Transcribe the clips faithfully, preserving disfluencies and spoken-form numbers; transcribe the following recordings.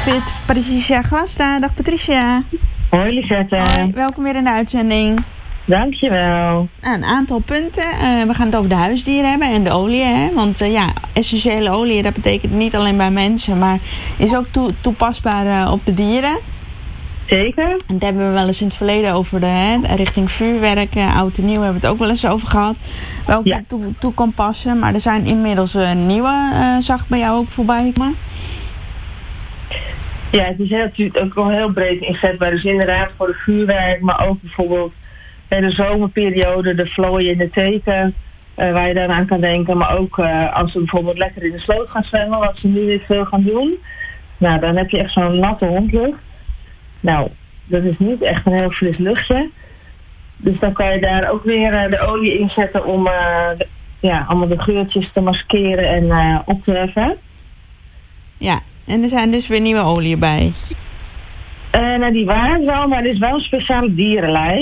Pat- Patricia Glasta. Dag Patricia. Hoi Lisette. Hoi, welkom weer in de uitzending. Dankjewel. Nou, een aantal punten. Uh, we gaan het over de huisdieren hebben en de olie. Hè? Want uh, ja, essentiële olie, dat betekent niet alleen bij mensen, maar is ook toe- toepasbaar uh, op de dieren. Zeker. En daar hebben we wel eens in het verleden over de, hè, richting vuurwerk, uh, oud en nieuw, hebben we het ook wel eens over gehad. Welke ja. toe, toe kan passen. Maar er zijn inmiddels uh, nieuwe, uh, zag ik bij jou ook voorbij komen. Ja, het is heel, ook wel heel breed inzetbaar. Dus inderdaad voor de vuurwerk, maar ook bijvoorbeeld bij de zomerperiode, de vlooien in de teken, uh, waar je daaraan kan denken. Maar ook uh, als ze bijvoorbeeld lekker in de sloot gaan zwemmen, wat ze nu weer veel gaan doen. Nou, dan heb je echt zo'n natte hondlucht. Nou, dat is niet echt een heel fris luchtje. Dus dan kan je daar ook weer uh, de olie in zetten om uh, de, ja, allemaal de geurtjes te maskeren en uh, op te heffen. Ja, en er zijn dus weer nieuwe olie bij. Uh, nou, die waren wel, maar er is wel een speciale dierenlijn.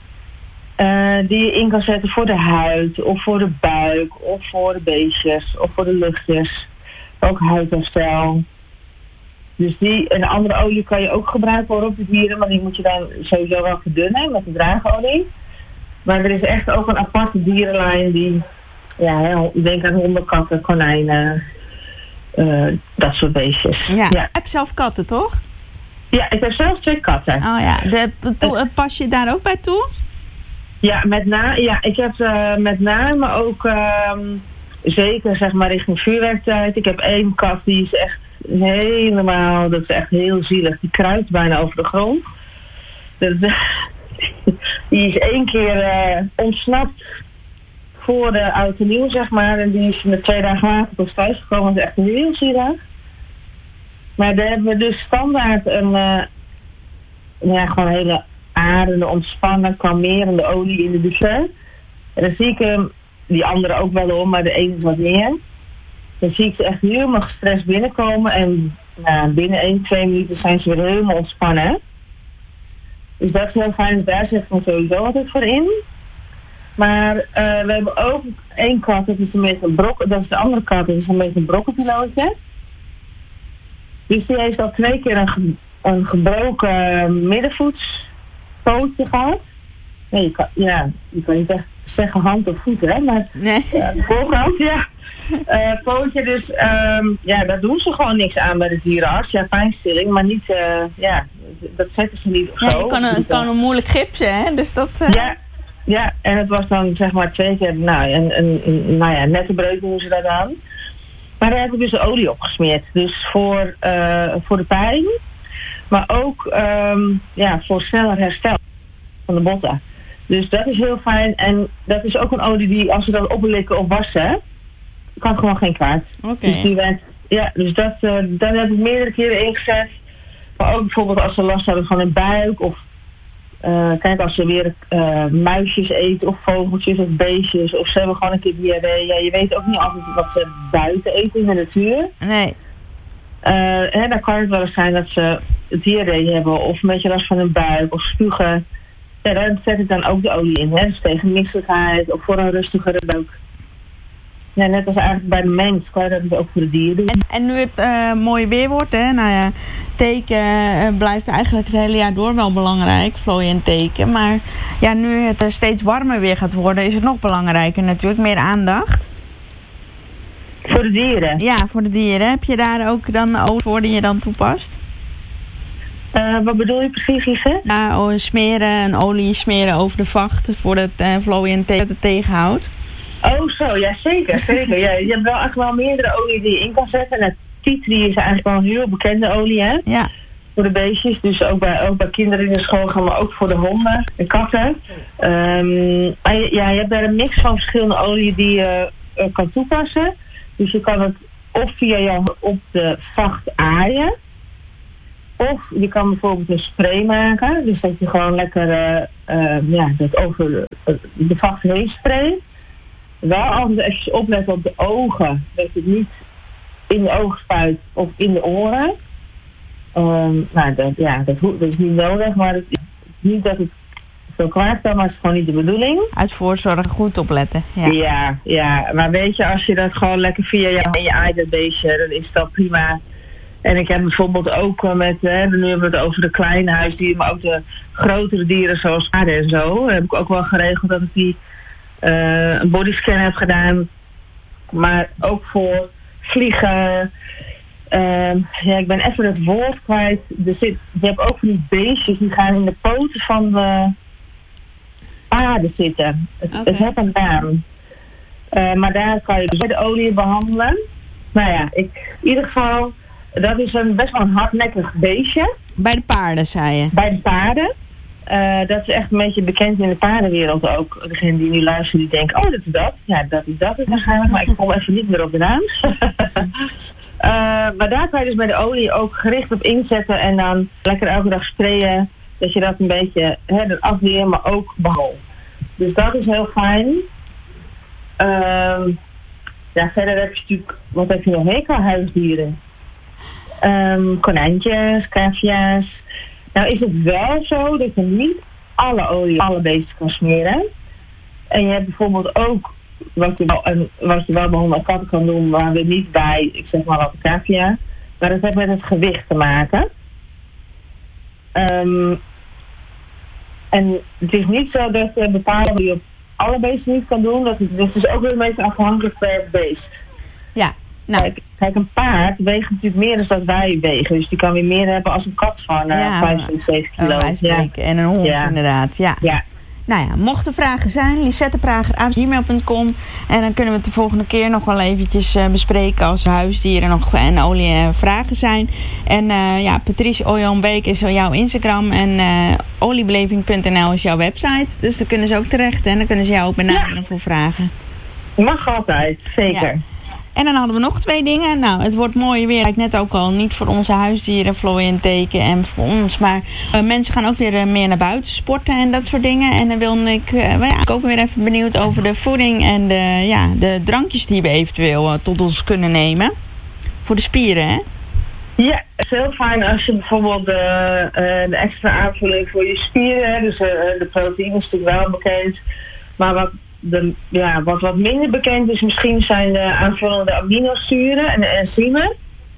Uh, die je in kan zetten voor de huid, of voor de buik, of voor de beestjes, of voor de luchtjes. Ook huidherstel. Dus die en de andere olie kan je ook gebruiken voor op de dieren, maar die moet je dan sowieso wel verdunnen met de draagolie. Maar er is echt ook een aparte dierenlijn die, ja, denk aan honden, katten, konijnen, uh, dat soort beestjes. Ja, ja. Heb je zelf katten, toch? Ja, ik heb zelf twee katten. Oh ja, de, de, de, pas je daar ook bij toe? Ja, met na, ja, ik heb uh, met name ook uh, zeker zeg maar richting vuurwerktijd. Ik heb één kat die is echt helemaal, dat is echt heel zielig. Die kruipt bijna over de grond. Dat, die is één keer uh, ontsnapt voor de oud en nieuw, zeg maar. En die is met twee dagen later tot thuis gekomen. Dat is echt heel zielig. Maar daar hebben we dus standaard een, uh, ja, gewoon een hele aardende, ontspannen, kalmerende olie in de buffet. En dan zie ik hem, die andere ook wel om, maar de ene is wat meer. Dan zie ik ze echt helemaal gestrest binnenkomen en nou, binnen één, twee minuten zijn ze weer helemaal ontspannen. Dus dat is heel fijn, daar zet ik sowieso altijd voor in. Maar uh, we hebben ook één kat, dat is een beetje een brok, dat is de andere kat, dat is een beetje een brokkenpilootje. Dus die heeft al twee keer een, ge, een gebroken middenvoetspootje gehad. Nee, je kan, ja, je kan niet echt zeggen hand of voet, hè, maar nee. uh, voorkant, ja. Uh, pootje, dus um, ja, daar doen ze gewoon niks aan bij de dierenarts. Ja, pijnstilling, maar niet, uh, ja, dat zetten ze niet of ja, zo. Je kan een, kan een moeilijk gipsen, hè, dus dat... Uh... Ja, ja, en het was dan zeg maar twee keer, nou, een, een, een nou ja, nette breuk doen ze dat aan. Maar daar heb ik dus de olie op gesmeerd. Dus voor, uh, voor de pijn, maar ook um, ja, voor sneller herstel van de botten. Dus dat is heel fijn. En dat is ook een olie die, als we dat oplikken of wassen, kan gewoon geen kwaad. Okay. Dus die werd, ja, dus dat, uh, dat heb ik meerdere keren ingezet. Maar ook bijvoorbeeld als ze last hebben van een buik of uh, kijk, als ze weer uh, muisjes eten of vogeltjes of beestjes of ze hebben gewoon een keer diarree. Ja, je weet ook niet altijd wat ze buiten eten in de natuur. Nee. Uh, hè, dan kan het wel eens zijn dat ze diarree hebben of een beetje last van een buik of spugen. Ja, daar zet ik dan ook de olie in, hè, dus tegen misselijkheid of voor een rustigere buik. Ja, net als eigenlijk bij de mens kan je dat dus ook voor de dieren doen. En, en nu het uh, mooi weer wordt, hè, nou ja, teken uh, blijft eigenlijk het hele jaar door wel belangrijk, vlooien en teken. Maar ja, nu het uh, steeds warmer weer gaat worden, is het nog belangrijker natuurlijk, meer aandacht. Voor de dieren? Ja, voor de dieren. Heb je daar ook dan olie voor die je dan toepast? Uh, wat bedoel je precies, Lise? Nou, smeren, een olie smeren over de vacht, voordat uh, vlooien en teken het tegenhoudt. Oh zo, ja zeker, zeker. Ja, je hebt wel echt wel meerdere olie die je in kan zetten. En tea tree is eigenlijk wel een heel bekende olie, hè? Ja. Voor de beestjes, dus ook bij, ook bij kinderen in de school gaan, maar ook voor de honden en katten. Um, ja, je hebt daar een mix van verschillende oliën die je uh, kan toepassen. Dus je kan het of via jou op de vacht aaien. Of je kan bijvoorbeeld een spray maken. Dus dat je gewoon lekker uh, uh, ja, dat over de, de vacht heen sprayt. Wel altijd even opletten op de ogen. Dat je het niet in de ogen spuit of in de oren. Um, nou, dat, ja, dat, dat is niet nodig, maar het is niet dat het zo kwaad kan, maar het is gewoon niet de bedoeling. Uit voorzorg goed opletten. Ja. ja, ja, maar weet je, als je dat gewoon lekker via je, je aait dat beestje, dan is dat prima. En ik heb bijvoorbeeld ook uh, met, hè, nu hebben we het over de kleine huisdieren, maar ook de grotere dieren zoals paarden en zo. Heb ik ook wel geregeld dat ik die uh, een bodyscan heb gedaan. Maar ook voor vliegen. Uh, ja, ik ben even het woord kwijt. Er zit, je hebt ook van die beestjes die gaan in de poten van de paarden zitten. Het, okay. het heeft een naam. Uh, maar daar kan je dus met de olie behandelen. Nou ja, ik, in ieder geval, dat is een best wel een hardnekkig beestje. Bij de paarden, zei je? Bij de paarden. Uh, dat is echt een beetje bekend in de paardenwereld ook. Degene die nu luisteren, die denken, oh, dat is dat. Ja, dat is dat is waarschijnlijk, maar ik kom even niet meer op de naam. Uh, maar daar kan je dus bij de olie ook gericht op inzetten en dan lekker elke dag sprayen, dat je dat een beetje hè, afweert, maar ook behandelt. Dus dat is heel fijn. Uh, ja, verder heb je natuurlijk, wat heb je nog meer qua huisdieren? Um, konijntjes, cavia's. Nou is het wel zo dat je niet alle olie, alle beesten kan smeren. En je hebt bijvoorbeeld ook wat je wel, en wat je wel bij honden en katten kan doen, maar we niet bij, ik zeg maar wat cavia. Maar dat heeft met het gewicht te maken. Um, en het is niet zo dat je bepalen die je op alle beesten niet kan doen. Dat het, dus het is ook weer een beetje afhankelijk per beest. Ja. Nou. Kijk, kijk, een paard weegt natuurlijk meer dan dat wij wegen. Dus die kan weer meer hebben als een kat van uh, ja, vijfenzeventig kilo. Ja. En een hond ja. inderdaad, ja. ja. Nou ja, mochten vragen zijn, lisetteprager apenstaartje gmail punt com. En dan kunnen we het de volgende keer nog wel eventjes uh, bespreken als huisdieren nog en olie uh, vragen zijn. En uh, ja, Patrice Oyonbeek is jouw Instagram en uh, oliebeleving punt n l is jouw website. Dus daar kunnen ze ook terecht en dan kunnen ze jou ook benaderen ja. voor vragen. Mag altijd, zeker. Ja. En dan hadden we nog twee dingen. Nou, het wordt mooi weer. Ik net ook al, niet voor onze huisdieren, vlooien en teken en voor ons. Maar uh, mensen gaan ook weer uh, meer naar buiten sporten en dat soort dingen. En dan wilde ik uh, ja, ik ook weer even benieuwd over de voeding en de, ja, de drankjes die we eventueel uh, tot ons kunnen nemen. Voor de spieren, hè? Ja, het is heel fijn als je bijvoorbeeld uh, uh, de extra aanvulling voor je spieren, dus uh, de proteïne is natuurlijk wel bekend. Maar wat De, ja, wat wat minder bekend is misschien zijn de aanvullende aminozuren en de enzymen.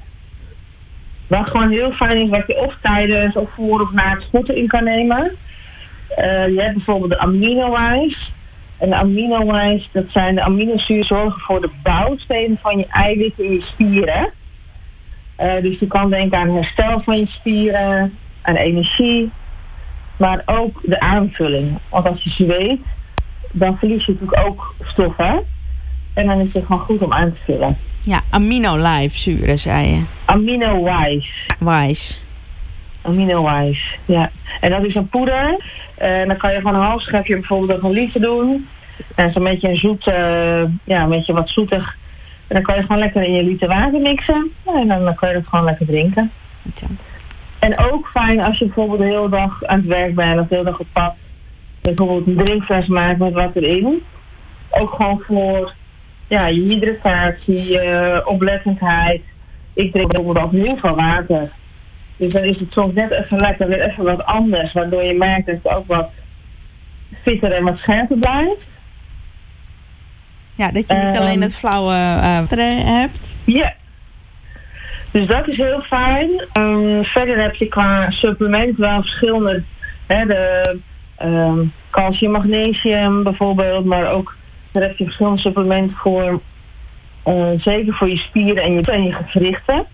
Wat gewoon heel fijn is, wat je of tijdens of voor of na het sporten in kan nemen. Uh, je hebt bijvoorbeeld de amino-wise. En de amino-wise, dat zijn de aminozuren zorgen voor de bouwstenen van je eiwitten in je spieren. Uh, dus je kan denken aan herstel van je spieren, aan energie, maar ook de aanvulling. Want als je zweet, dan verlies je natuurlijk ook stoffen. En dan is het gewoon goed om aan te vullen. Ja, amino-lijfzuren, zei je. Amino-wise. Wise. Amino-wise, ja. En dat is een poeder. En dan kan je van een half schepje bijvoorbeeld ook een liter doen. En zo'n beetje een zoet, uh, ja, een beetje wat zoetig. En dan kan je gewoon lekker in je liter water mixen. En dan, dan kan je dat gewoon lekker drinken. Ja. En ook fijn als je bijvoorbeeld de hele dag aan het werk bent of de hele dag op pad. Bijvoorbeeld een drinkfles maken met wat erin. Ook gewoon voor ja, je hydratatie, je oplettendheid. Ik drink bijvoorbeeld ook heel veel water. Dus dan is het soms net even lekker, weer even wat anders. Waardoor je merkt dat het ook wat fitter en wat scherper blijft. Ja, dat je niet um, alleen het flauwe uh, hebt. Ja. Dus dat is heel fijn. Um, verder heb je qua supplement wel verschillende. Hè, de um, calcium, magnesium bijvoorbeeld. Maar ook daar heb je verschillende supplementen voor. Uh, zeker voor je spieren en je, en je gewrichten.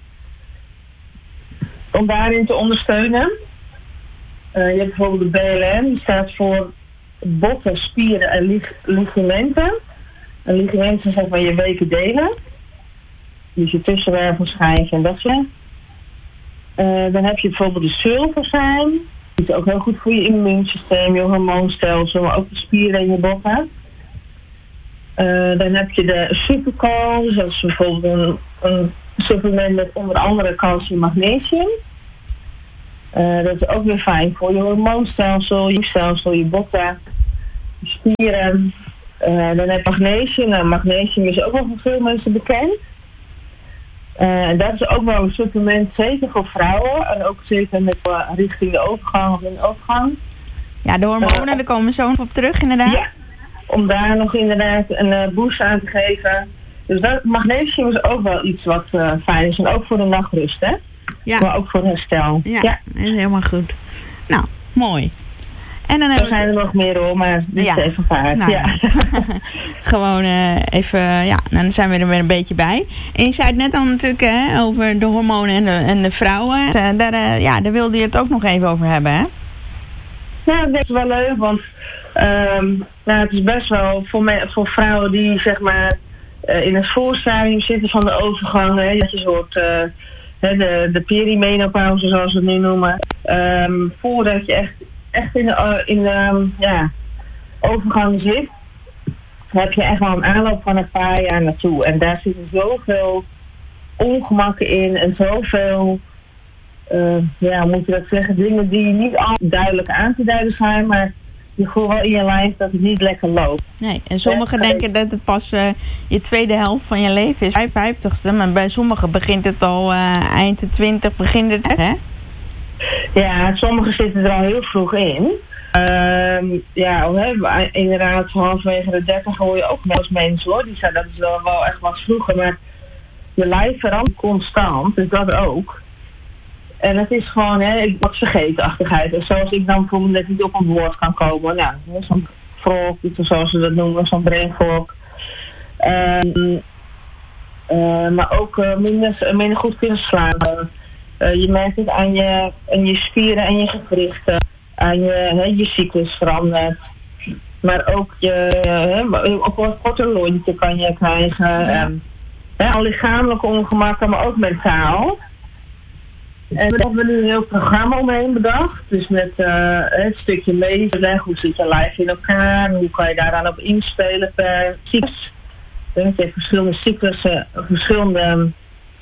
Om daarin te ondersteunen. Uh, je hebt bijvoorbeeld de B L M. Die staat voor botten, spieren en lig- ligamenten. En ligamenten zijn van je weken delen. Dus je tussenwervelschijf en dat soort. Uh, dan heb je bijvoorbeeld de sulfazijn. Die is ook heel goed voor je immuunsysteem, je hormoonstelsel, maar ook de spieren en je botten. Uh, dan heb je de supercal. Dus dat is bijvoorbeeld een, een supplement met onder andere calcium en magnesium. Uh, dat is ook weer fijn voor je hormoonstelsel, je stelsel, je botten, je spieren. Uh, dan heb je magnesium. Nou, magnesium is ook wel voor veel mensen bekend. Uh, en dat is ook wel een supplement, zeker voor vrouwen. En ook zeker met uh, richting de overgang of in de overgang. Ja, de hormonen, uh, daar komen we zo nog op terug inderdaad. Ja, om daar nog inderdaad een uh, boost aan te geven. Dus dat, magnesium is ook wel iets wat uh, fijn is. En ook voor de nachtrust, hè. Ja. Maar ook voor herstel. Ja, ja. Dat is helemaal goed. Nou, mooi. En dan er zijn er nog meer hoor, maar dit ja. is even paard. Nou, ja. Gewoon uh, even, ja, dan zijn we er weer een beetje bij. En je zei het net al natuurlijk hè, over de hormonen en de, en de vrouwen. Uh, daar, uh, ja, daar wilde je het ook nog even over hebben, hè? Ja, dat is wel leuk, want um, nou, het is best wel voor, me, voor vrouwen die zeg maar uh, in het voorstadium zitten van de overgang, hè, dat je soort uh, de, de perimenopauze zoals we het nu noemen, um, voordat je echt, echt in de, in de um, ja, overgang zit, heb je echt wel een aanloop van een paar jaar naartoe. En daar zitten zoveel ongemakken in en zoveel, uh, ja, moet je dat zeggen, dingen die niet al duidelijk aan te duiden zijn, maar je voelt wel in je lijf dat het niet lekker loopt. Nee, en sommigen ja, denken dat het pas uh, je tweede helft van je leven is, vijfenvijftigste, maar bij sommigen begint het al uh, eind de twintig, begint het, hè? Ja, sommigen zitten er al heel vroeg in. Um, ja, hè, inderdaad, halverwege de dertig hoor je ook wel eens mensen hoor. Die zei dat is wel, wel echt wat vroeger, maar je lijf verandert constant, dus dat ook. En het is gewoon, hè, wat vergeetachtigheid. En zoals ik dan bijvoorbeeld net niet op een woord kan komen. Nou, zo'n frog, zoals ze dat noemen, zo'n brain fog. Um, uh, maar ook uh, minder, minder goed kunnen slapen. Uh, je merkt het aan je, aan je spieren en je gewrichten. Aan je, hè, je cyclus verandert. Maar ook je, hè, ook wat korter lontje kan je krijgen. Ja. Um, hè, al lichamelijke ongemakken, maar ook mentaal. En we hebben nu een heel programma omheen bedacht. Dus met uh, het stukje lezen, hoe zit je lijf in elkaar, hoe kan je daar dan op inspelen per cyclus. Je hebt verschillende cyclussen, verschillende,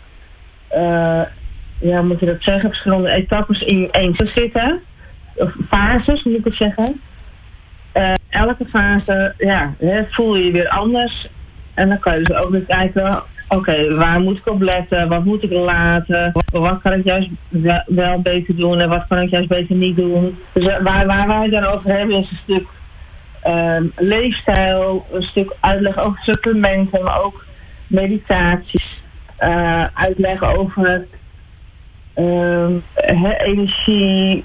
uh, ja, moet je dat zeggen, verschillende etappes in één te zitten. Of fases, moet ik het zeggen. Uh, elke fase, ja, hè, voel je je weer anders. En dan kan je dus ook weer kijken, oké, okay, waar moet ik op letten? Wat moet ik laten? Wat, wat kan ik juist wel, wel beter doen en wat kan ik juist beter niet doen? Dus uh, waar, waar wij het dan over hebben is een stuk um, leefstijl, een stuk uitleg over supplementen, maar ook meditaties. Uh, uitleg over um, he, energie,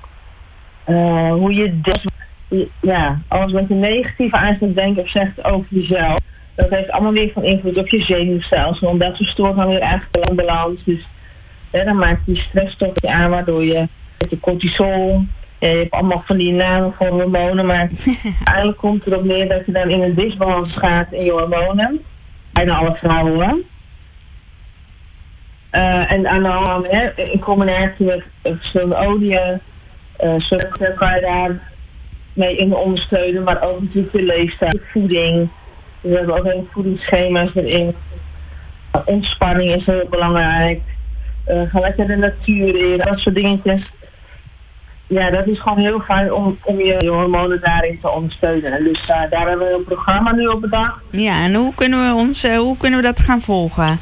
uh, hoe je des, ja, alles wat je negatief eigenlijk denkt of zegt over jezelf. Dat heeft allemaal weer van invloed op je zenuwstelsel. Want dat verstoort dan weer eigenlijk de balans. Dus ja, dan maakt die stressstoffen aan waardoor je met je cortisol. Ja, je hebt allemaal van die namen voor hormonen. Maar eigenlijk komt het erop neer dat je dan in een disbalans gaat in je hormonen. Bijna alle vrouwen. Uh, en aan de hand, in combinatie met uh, verschillende oliën. Uh, zo kan je daar mee in ondersteunen. Maar ook natuurlijk de leefstijl, de voeding. We hebben ook heel voedingsschema's erin. Ontspanning is heel belangrijk. Uh, ga lekker de natuur in, dat soort dingetjes. Ja, dat is gewoon heel fijn om, om je, je hormonen daarin te ondersteunen. Dus uh, daar hebben we een programma nu op bedacht. Ja, en hoe kunnen we ons, uh, hoe kunnen we dat gaan volgen?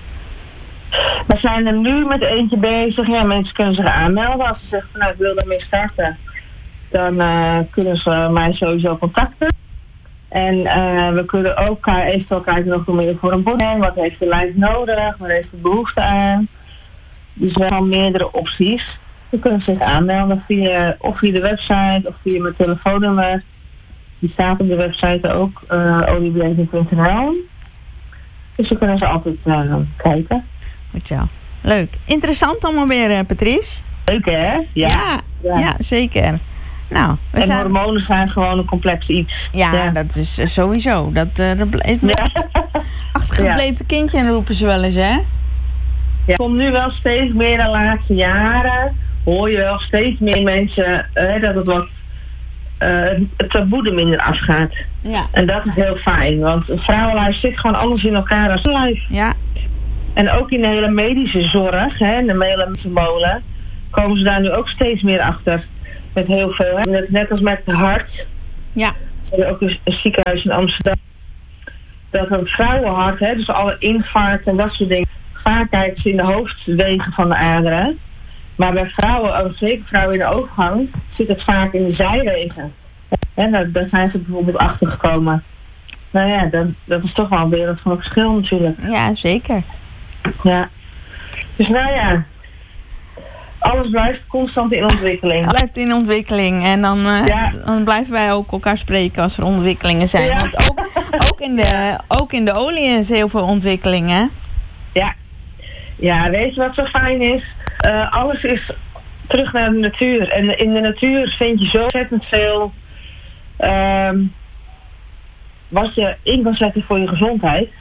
We zijn er nu met eentje bezig. Ja, mensen kunnen zich aanmelden. Als ze zeggen van nou, ik wil daarmee starten, dan uh, kunnen ze mij sowieso contacten. En uh, we kunnen ook uh, eventueel kijken nog meer voor een body. Wat heeft de lijf nodig? Wat heeft de behoefte aan? Dus we hebben meerdere opties. We kunnen zich aanmelden via, of via de website of via mijn telefoonnummer. Die staat op de website ook, uh, oliebeleving punt n l. Dus we kunnen ze altijd uh, kijken. Goed zo. Leuk. Interessant allemaal weer, uh, Patrice. Leuk hè? Ja, ja, ja. ja zeker. Nou, en zijn... hormonen zijn gewoon een complex iets. Ja, ja. Dat is uh, sowieso. Dat uh, is ja. achtergebleven ja. kindje roepen ze wel eens, hè? Ja. Komt nu wel steeds meer de laatste jaren. Hoor je wel steeds meer mensen uh, dat het wat uh, het taboe er minder afgaat. Ja. En dat is heel fijn, want een vrouwenlijf zit gewoon anders in elkaar als een lijf. Ja. En ook in de hele medische zorg, hè, de medische molen, komen ze daar nu ook steeds meer achter. Met heel veel, hè. Net, net als met het hart. Ja. Er is ook een, een ziekenhuis in Amsterdam. Dat een vrouwenhart, hè, dus alle infarct en dat soort dingen, vaak kijken ze in de hoofdwegen van de aderen. Maar bij vrouwen, ook zeker vrouwen in de overgang, zit het vaak in de zijwegen. En daar, daar zijn ze bijvoorbeeld achter gekomen. Nou ja, dat, dat is toch wel een wereld van verschil natuurlijk. Ja, zeker. Ja. Dus nou ja. alles blijft constant in ontwikkeling. Het blijft in ontwikkeling. En dan, uh, ja. dan blijven wij ook elkaar spreken als er ontwikkelingen zijn. Ja. Want ook, ook, in de, ook in de olie is heel veel ontwikkeling, hè? Ja. Ja, weet je wat zo fijn is? Uh, alles is terug naar de natuur. En in de natuur vind je zo ontzettend veel um, wat je in kan zetten voor je gezondheid.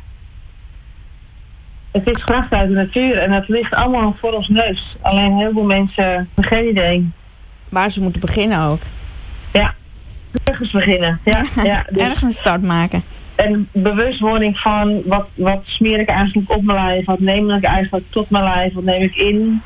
Het is kracht uit de natuur en het ligt allemaal voor ons neus. Alleen heel veel mensen hebben geen idee. Waar ze moeten beginnen ook. Ja, ergens beginnen. Ja, ja, dus ergens een start maken. En bewustwording van wat, wat smeer ik eigenlijk op mijn lijf, wat neem ik eigenlijk tot mijn lijf, wat neem ik in.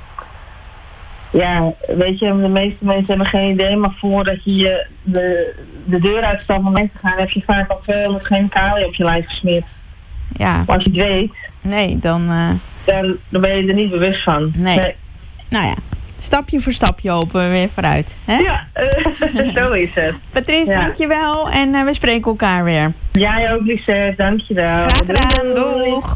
Ja, weet je, de meeste mensen hebben geen idee, maar voordat je, je de, de deur uitstapt om weg te gaan, heb je vaak al veel chemicaliën op je lijf gesmeerd. Ja. Maar als je het weet, nee, dan, uh... dan, dan ben je er niet bewust van. Nee. nee. Nou ja, stapje voor stapje hopen we weer vooruit. Hè? Ja, uh, zo is het. Patrice, ja. Dankjewel en uh, we spreken elkaar weer. Jij ook, Lisette, dankjewel. Graag gedaan, doeg.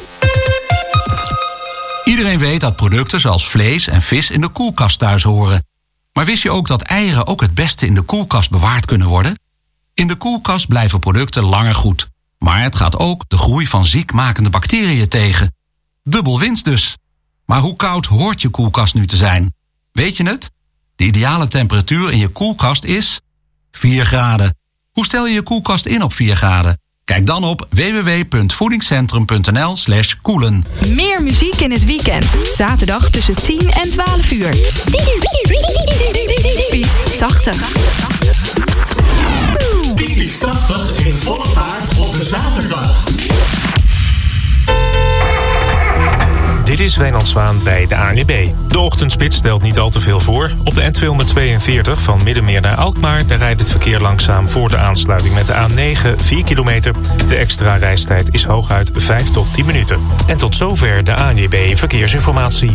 Iedereen weet dat producten zoals vlees en vis in de koelkast thuis horen. Maar wist je ook dat eieren ook het beste in de koelkast bewaard kunnen worden? In de koelkast blijven producten langer goed. Maar het gaat ook de groei van ziekmakende bacteriën tegen. Dubbel winst dus. Maar hoe koud hoort je koelkast nu te zijn? Weet je het? De ideale temperatuur in je koelkast is vier graden. Hoe stel je je koelkast in op vier graden? Kijk dan op w w w punt voedingscentrum punt n l slash koelen. Meer muziek in het weekend. Zaterdag tussen tien en twaalf uur. Typisch tachtig. Typisch tachtig in volle vaart op de zaterdag. Dit is Wijnand Zwaan bij de A N W B. De ochtendspits stelt niet al te veel voor. Op de N tweehonderdtweeënveertig van Middenmeer naar Alkmaar... daar rijdt het verkeer langzaam voor de aansluiting met de A negen, vier kilometer. De extra reistijd is hooguit vijf tot tien minuten. En tot zover de A N W B Verkeersinformatie.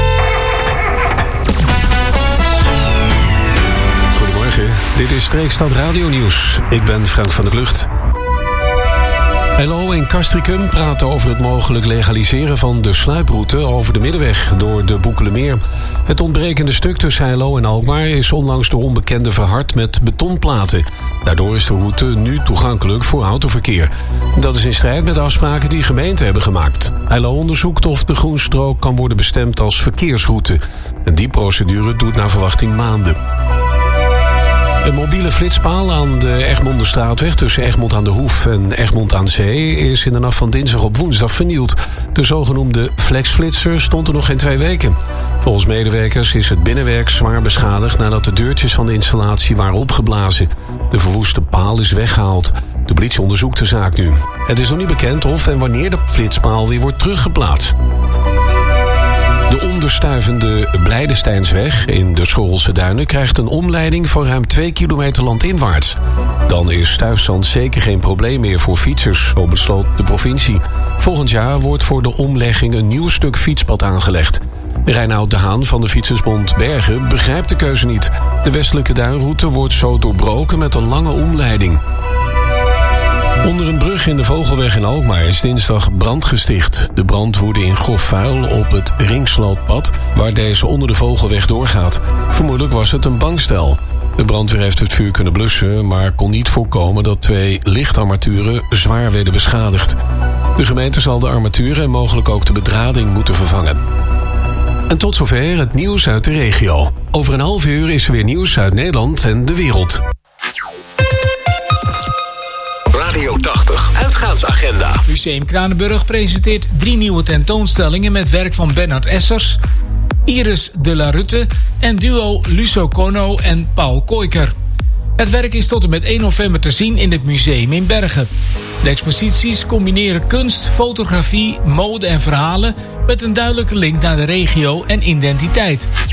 Goedemorgen, dit is Streekstad Radio Nieuws. Ik ben Frank van der Vlucht. L O en Castricum praten over het mogelijk legaliseren van de sluiproute over de Middenweg door de Boekelermeer. Het ontbrekende stuk tussen L O en Alkmaar is onlangs door onbekenden verhard met betonplaten. Daardoor is de route nu toegankelijk voor autoverkeer. Dat is in strijd met de afspraken die gemeenten hebben gemaakt. L O onderzoekt of de groenstrook kan worden bestemd als verkeersroute. En die procedure doet naar verwachting maanden. Een mobiele flitspaal aan de Egmondenstraatweg tussen Egmond aan de Hoef en Egmond aan Zee is in de nacht van dinsdag op woensdag vernield. De zogenoemde flexflitser stond er nog geen twee weken. Volgens medewerkers is het binnenwerk zwaar beschadigd nadat de deurtjes van de installatie waren opgeblazen. De verwoeste paal is weggehaald. De politie onderzoekt de zaak nu. Het is nog niet bekend of en wanneer de flitspaal weer wordt teruggeplaatst. De onderstuivende Blijdensteinsweg in de Schorrelse Duinen krijgt een omleiding van ruim twee kilometer landinwaarts. Dan is stuifzand zeker geen probleem meer voor fietsers, zo besloot de provincie. Volgend jaar wordt voor de omlegging een nieuw stuk fietspad aangelegd. Reinoud de Haan van de Fietsersbond Bergen begrijpt de keuze niet. De westelijke duinroute wordt zo doorbroken met een lange omleiding. Onder een brug in de Vogelweg in Alkmaar is dinsdag brand gesticht. De brand woedde in grof vuil op het Ringslootpad, waar deze onder de Vogelweg doorgaat. Vermoedelijk was het een bankstel. De brandweer heeft het vuur kunnen blussen, maar kon niet voorkomen dat twee lichtarmaturen zwaar werden beschadigd. De gemeente zal de armaturen en mogelijk ook de bedrading moeten vervangen. En tot zover het nieuws uit de regio. Over een half uur is er weer nieuws uit Nederland en de wereld. Radio tachtig, uitgaansagenda. Museum Kranenburg presenteert drie nieuwe tentoonstellingen met werk van Bernard Essers, Iris de la Rutte en duo Luso Kono en Paul Koiker. Het werk is tot en met één november te zien in het museum in Bergen. De exposities combineren kunst, fotografie, mode en verhalen met een duidelijke link naar de regio en identiteit.